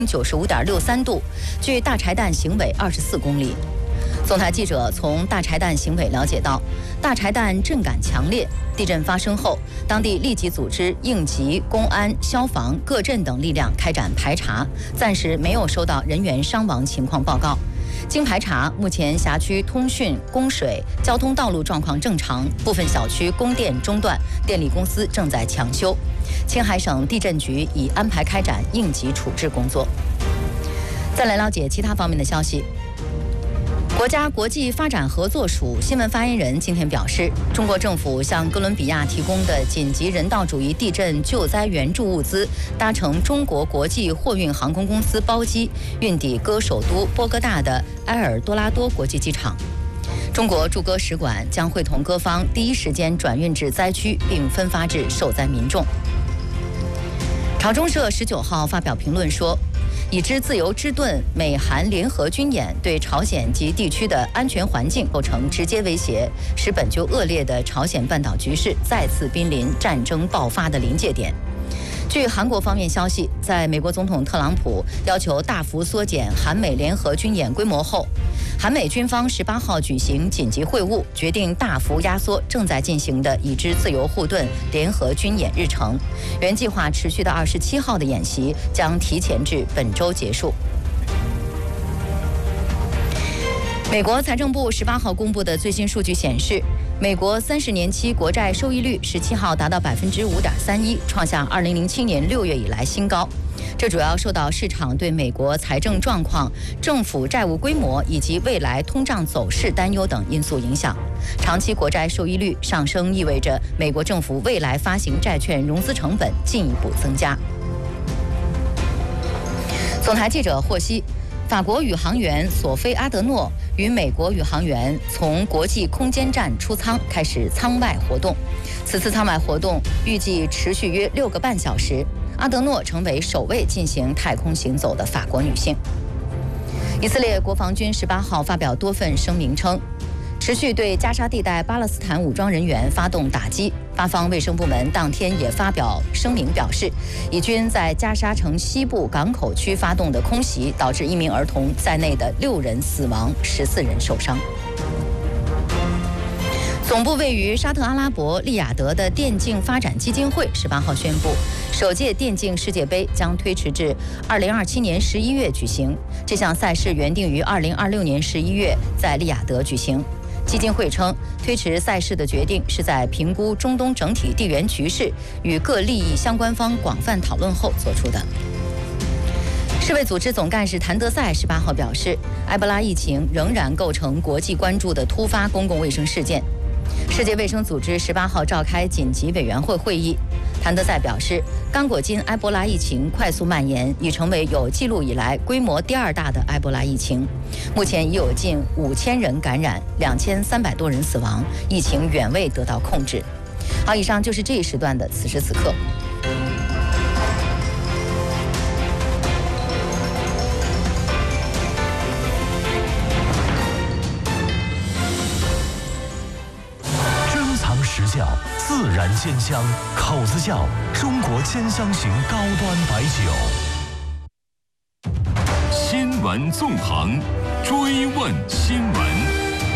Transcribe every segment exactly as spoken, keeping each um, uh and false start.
九十五点六三度，距大柴旦行尾二十四公里。总台记者从大柴旦行尾了解到，大柴旦震感强烈，地震发生后，当地立即组织应急、公安、消防、各镇等力量开展排查，暂时没有收到人员伤亡情况报告。经排查，目前辖区通讯、供水、交通道路状况正常，部分小区供电中断，电力公司正在抢修。青海省地震局已安排开展应急处置工作。再来了解其他方面的消息。国家国际发展合作署新闻发言人今天表示，中国政府向哥伦比亚提供的紧急人道主义地震救灾援助物资，搭乘中国国际货运航空公司包机运抵哥首都波哥大的埃尔多拉多国际机场。中国驻哥使馆将会同各方第一时间转运至灾区，并分发至受灾民众。朝中社十九号发表评论说，已知自由之盾美韩联合军演对朝鲜及地区的安全环境构成直接威胁，使本就恶劣的朝鲜半岛局势再次濒临战争爆发的临界点。据韩国方面消息，在美国总统特朗普要求大幅缩减韩美联合军演规模后，韩美军方十八号举行紧急会晤，决定大幅压缩正在进行的已知自由护盾联合军演日程。原计划持续到二十七号的演习将提前至本周结束。美国财政部十八号公布的最新数据显示，美国三十年期国债收益率十七号达到百分之五点三一，创下二零零七年六月以来新高。这主要受到市场对美国财政状况、政府债务规模以及未来通胀走势担忧等因素影响。长期国债收益率上升意味着美国政府未来发行债券融资成本进一步增加。总台记者获悉，法国宇航员索菲阿德诺与美国宇航员从国际空间站出舱，开始舱外活动。此次舱外活动预计持续约六个半小时。阿德诺成为首位进行太空行走的法国女性。以色列国防军十八号发表多份声明称，持续对加沙地带巴勒斯坦武装人员发动打击。巴方卫生部门当天也发表声明表示，以军在加沙城西部港口区发动的空袭，导致一名儿童在内的六人死亡，十四人受伤。总部位于沙特阿拉伯利雅得的电竞发展基金会十八号宣布，首届电竞世界杯将推迟至二零二七年十一月举行。这项赛事原定于二零二六年十一月在利雅得举行。基金会称，推迟赛事的决定是在评估中东整体地缘局势与各利益相关方广泛讨论后做出的。世卫组织总干事谭德赛十八号表示，埃博拉疫情仍然构成国际关注的突发公共卫生事件。世界卫生组织十八号召开紧急委员会会议，谭德赛表示，刚果金埃博拉疫情快速蔓延，已成为有记录以来规模第二大的埃博拉疫情。目前已有近五千人感染，两千三百多人死亡，疫情远未得到控制。好，以上就是这一时段的此时此刻。 实窖自然鲜香，口子窖中国千香型高端白酒。 新闻纵横，追问新闻。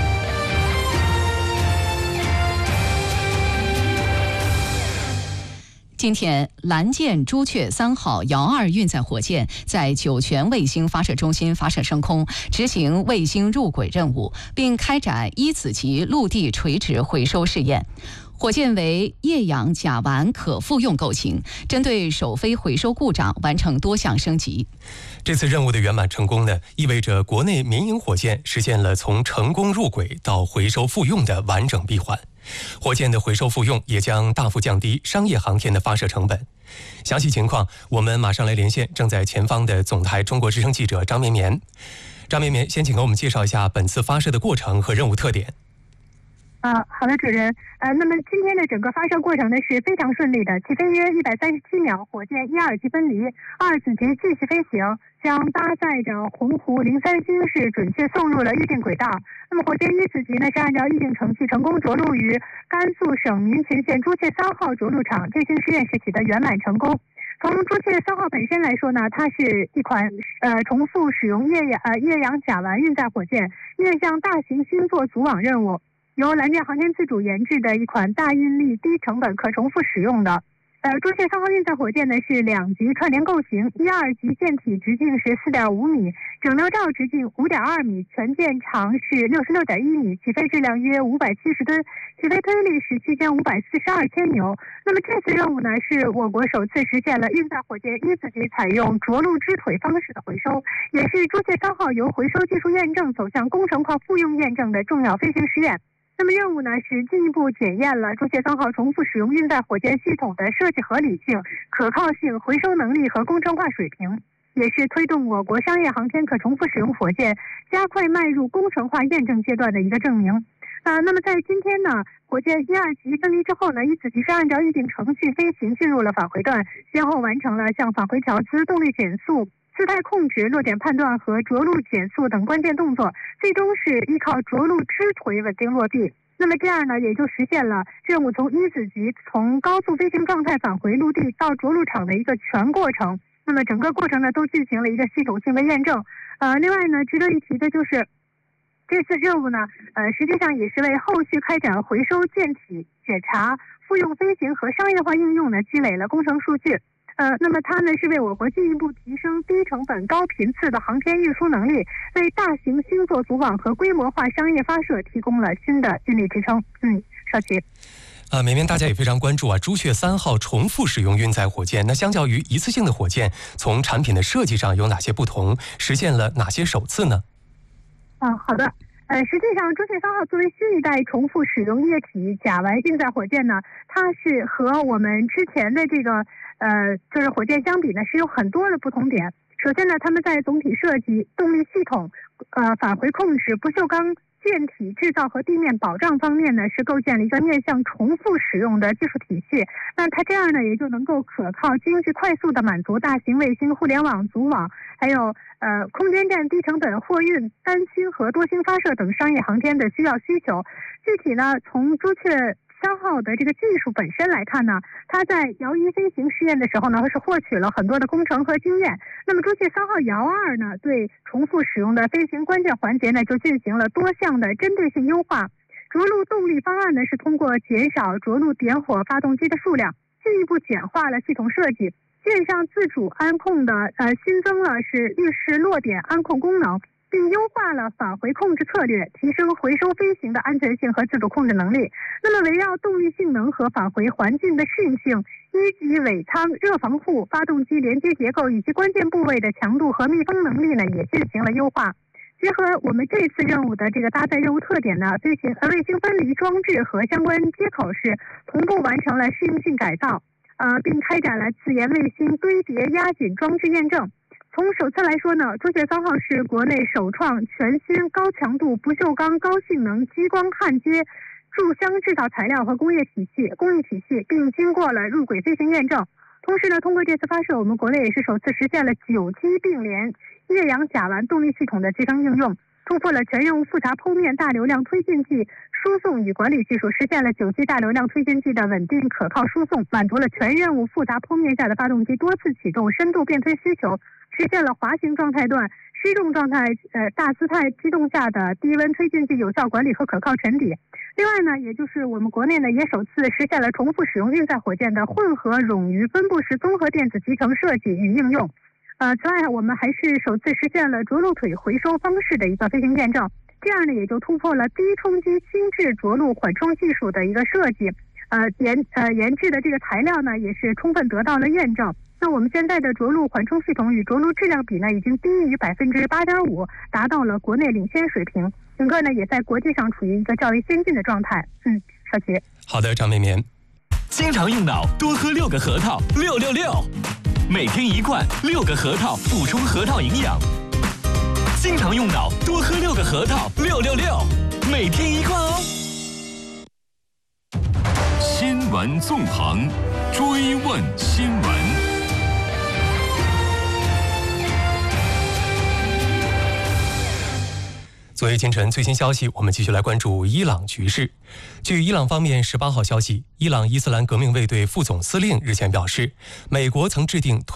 今天，蓝箭朱雀三号遥二运载火箭在酒泉卫星发射中心发射升空，执行卫星入轨任务，并开展一子级陆地垂直回收试验。火箭为液氧甲烷可复用构型，针对首飞回收故障完成多项升级。 这次任务的圆满成功呢，意味着国内民营火箭实现了从成功入轨到回收复用的完整闭环。火箭的回收复用也将大幅降低商业航天的发射成本。详细情况，我们马上来连线正在前方的总台中国之声记者张绵绵。张绵绵，先请给我们介绍一下本次发射的过程和任务特点。 啊，好的，主任。呃，那么今天的整个发射过程呢是非常顺利的，起飞约一百三十七秒，火箭一二级分离，二子级继续飞行，将搭载着鸿鹄零三星是准确送入了预定轨道。那么火箭一子级呢是按照预定程序成功着陆于甘肃省民勤县朱雀三号着陆场，这次试验是取得圆满成功。 从朱雀三号本身来说呢，它是一款呃重复使用液氧呃液氧甲烷运载火箭，面向大型星座组网任务，由蓝箭航天自主研制的一款大运力、低成本、可重复使用的。呃，朱雀三号运载火箭呢是两级串联构型，一二级舰体直径是 四点五米，整流罩直径 五点二米，全舰长是 六十六点一米，起飞质量约五百七十吨，起飞推力是区间五百四十二千牛。那么这次任务呢，是我国首次实现了运载火箭一次级采用着陆支腿方式的回收，也是朱雀三号由回收技术验证走向工程化复用验证的重要飞行试验。那么任务呢是进一步检验了朱雀三号重复使用运载火箭系统的设计合理性、可靠性、回收能力和工程化水平，也是推动我国商业航天可重复使用火箭加快迈入工程化验证阶段的一个证明。呃，那么在今天呢，火箭一二级分离之后呢，一次级是按照预定程序飞行进入了返回段，先后完成了向返回调姿、动力减速、姿态控制、落点判断和着陆减速等关键动作，最终是依靠着陆支腿稳定落地。那么这样呢，也就实现了任务从一次级从高速飞行状态返回陆地到着陆场的一个全过程。那么整个过程呢，都进行了一个系统性的验证。呃，另外呢，值得一提的就是这次任务呢，呃，实际上也是为后续开展回收舰体检查、复用飞行和商业化应用呢积累了工程数据。呃，那么它呢是为我国进一步提升低成本、高频次的航天运输能力，为大型星座组网和规模化商业发射提供了新的军力支撑。嗯，邵琦。 啊，绵绵大家也非常关注啊，朱雀三号重复使用运载火箭，那相较于一次性的火箭，从产品的设计上有哪些不同？实现了哪些首次呢？ 嗯，好的。呃，实际上，朱雀三号作为新一代重复使用液体甲烷运载火箭呢，它是和我们之前的这个呃，就是火箭相比呢，是有很多的不同点。首先呢，他们在总体设计、动力系统、呃返回控制、不锈钢舰体制造和地面保障方面呢，是构建了一个面向重复使用的技术体系。那它这样呢，也就能够可靠、经济、快速地满足大型卫星互联网组网，还有呃空间站低成本货运、单星和多星发射等商业航天的需要需求。具体呢，从朱雀三号的这个技术本身来看呢，它在遥一飞行试验的时候呢，是获取了很多的工程和经验。那么朱雀三号遥二呢，对重复使用的飞行关键环节呢，就进行了多项的针对性优化。着陆动力方案呢，是通过减少着陆点火发动机的数量，进一步简化了系统设计。舰上自主安控的呃新增了是预示落点安控功能，并优化了返回控制策略，提升回收飞行的安全性和自主控制能力。那么围绕动力性能和返回环境的适应性，一级尾舱热防护、发动机连接结构以及关键部位的强度和密封能力呢，也进行了优化。结合我们这次任务的这个搭载任务特点呢，飞行呃卫星分离装置和相关接口是同步完成了适应性改造，呃，并开展了自研卫星堆叠压紧装置验证。从首次来说呢，朱雀三号是国内首创全新高强度不锈钢高性能激光焊接贮箱制造材料和工业体系工艺体系，并经过了入轨飞行验证。同时呢，通过这次发射，我们国内也是首次实现了九机并联液氧甲烷动力系统的集成应用，突破了全任务复杂剖面大流量推进剂输送与管理技术，实现了九机大流量推进剂的稳定可靠输送，满足了全任务复杂剖面下的发动机多次启动、深度变推需求，实现了滑行状态段、失重状态、呃大姿态机动下的低温推进剂有效管理和可靠沉底。另外呢，也就是我们国内呢也首次实现了重复使用运载火箭的混合冗余分布式综合电子集成设计与应用。呃，此外我们还是首次实现了着陆腿回收方式的一个飞行验证，这样呢也就突破了低冲击轻质着陆缓冲技术的一个设计。呃研呃研制的这个材料呢也是充分得到了验证。那我们现在的着陆缓冲系统与着陆质量比呢，已经低于百分之八点五，达到了国内领先水平。整个呢，也在国际上处于一个较为先进的状态。嗯，少奇。 好的，张绵绵。 经常用脑，多喝六个核桃，六六六，每天一罐，六个核桃，补充核桃营养。经常用脑，多喝六个核桃，六六六，每天一罐哦。 新闻纵横，追问新闻。 昨昨夜今晨最新消息，我们继续来关注伊朗局势。据伊朗方面十八号消息，伊朗伊斯兰革命卫队副总司令日前表示，美国曾制定